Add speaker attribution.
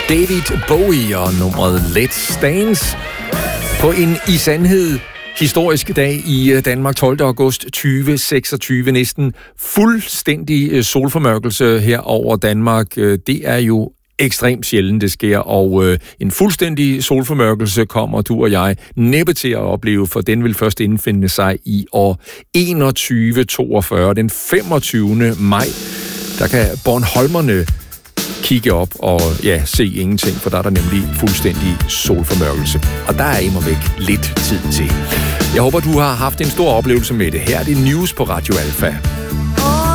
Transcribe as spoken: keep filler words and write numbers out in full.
Speaker 1: David Bowie og nummeret Let's Dance på en i sandhed historisk dag i Danmark, tolvte august tyve seksogtyve. Næsten fuldstændig solformørkelse her over Danmark. Det er jo ekstremt sjældent, det sker, og øh, en fuldstændig solformørkelse kommer du og jeg næppe til at opleve, for den vil først indfinde sig i år enogtyve toogfyrre, den femogtyvende maj. Der kan Bornholmerne kigge op og ja, se ingenting, for der er der nemlig fuldstændig solformørkelse. Og der er immervæk lidt tid til. Jeg håber, du har haft en stor oplevelse med det. Her er det News på Radio Alfa.